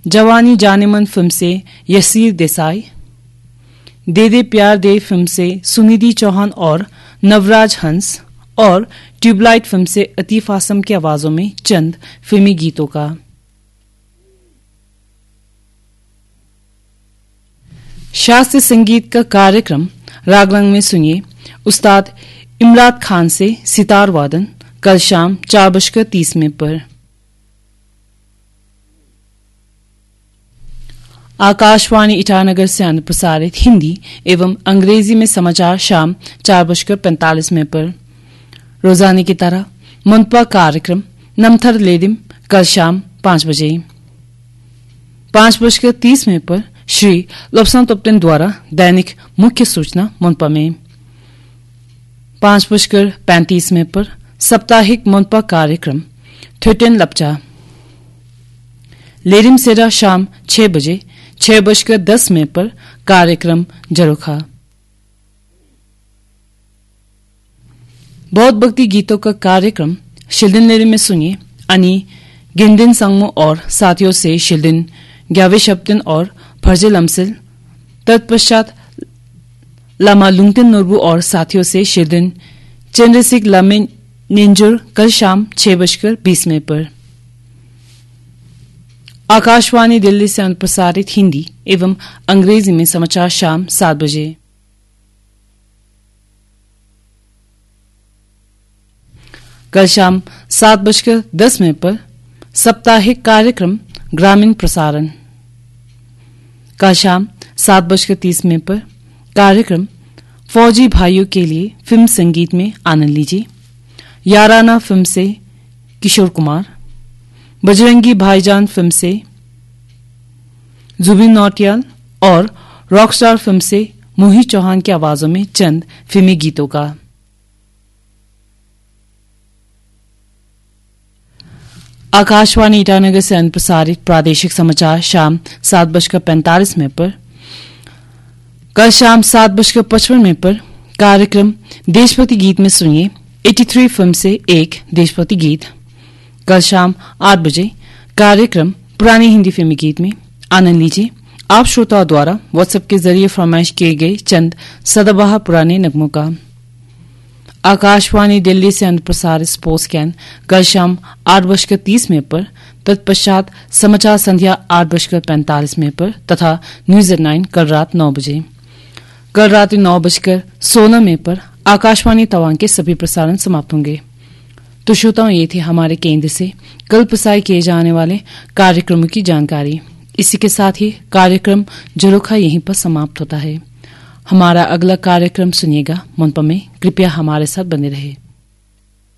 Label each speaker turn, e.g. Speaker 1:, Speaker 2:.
Speaker 1: जवानी जानेमन फिल्म से यसीर देसाई, दे दे प्यार दे फिल्म से सुनिधि चौहान और नवराज हंस, और ट्यूबलाइट फिल्म से अतीफ आसम की आवाजों में चंद फिल्मी गीतों का। शास्त्रीय संगीत का कार्यक्रम रागरंग में सुनिए उस्ताद इमरात खान से सितार वादन कल शाम 4:30 पर। आकाशवाणी ईटानगर से प्रसारित हिंदी एवं अंग्रेजी में समाचार शाम 4:45 पर। रोजाना की तरह मुनपा कार्यक्रम नमथर लेदिम कल शाम 5 बजे। 5:30 पर श्री लोपसान तोप्टेन द्वारा दैनिक मुख्य सूचना मुनपा में। 5:35 पर साप्ताहिक मुनपा कार्यक्रम थ्वेटेन लपचा। लेरिम सेरा शाम 6 बजे। 6:10 पर कार्यक्रम जरोखा। बौद्ध भक्ति गीतों का कार्यक्रम शिल्डिन लेरिम में सुनिए अनि गिंदिन संगमो और साथियों से शिल्डिन ग्यावे शब्दिन और फर्जे लमसिल। तत्पश्चात लामा लुंगटिन नोरबू और साथियों से शिल्डिन चंद्रसिक लामे निंजुर कल शाम 6:20 पर। आकाशवाणी दिल्ली से प्रसारित हिंदी एवं अंग्रेजी में समाचार शाम 7 बजे। कल शाम 7:10 पर साप्ताहिक कार्यक्रम ग्रामीण प्रसारण। कल शाम 7:30 पर कार्यक्रम फौजी भाइयों के लिए फिल्म संगीत में आनंद लीजिए। याराना फिल्म से किशोर कुमार, बजरंगी भाईजान फिल्म से जुबिन नौटियाल और रॉकस्टार फिल्म से मोहित चौहान की आवाजों में चंद फिल्मी गीतों का। आकाशवाणी ईटानगर से प्रसारित प्रादेशिक समाचार शाम 7:45 पर। कल शाम 7:55 पर कार्यक्रम देशभक्ति गीत में सुनिए 83 फिल्म से एक देशभक्ति गीत। कल शाम 8 बजे कार्यक्रम पुरानी हिंदी फिल्मी गीत में आनंद लीजिए। आप श्रोताओं द्वारा व्हाट्सएप के जरिए फरमाइश किए गए चंद सदाबहार पुराने नगमों का। आकाशवाणी दिल्ली से प्रसारित स्पोर्ट्स कैन कल शाम 8:30 पर। तत्पश्चात समाचार संध्या 8:45 पर तथा न्यूज एट 9 कल रात 9 बजे। कल रात 9:16 पर आकाशवाणी तवांग के सभी प्रसारण समाप्त होंगे। तो श्रोताओं, ये थे हमारे केंद्र से कल प्रसारित किए जाने वाले कार्यक्रमों की जानकारी। इसी के साथ ही कार्यक्रम जरोखा यहीं पर समाप्त होता है। हमारा अगला कार्यक्रम सुनिएगा मुनपा में। कृपया हमारे साथ बने रहे।